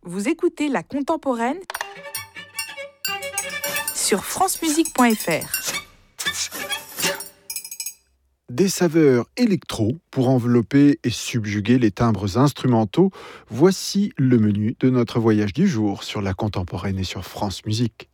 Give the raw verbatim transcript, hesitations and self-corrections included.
Vous écoutez La Contemporaine sur francemusique point f r. Des saveurs électro pour envelopper et subjuguer les timbres instrumentaux. Voici le menu de notre voyage du jour sur La Contemporaine et sur France Musique.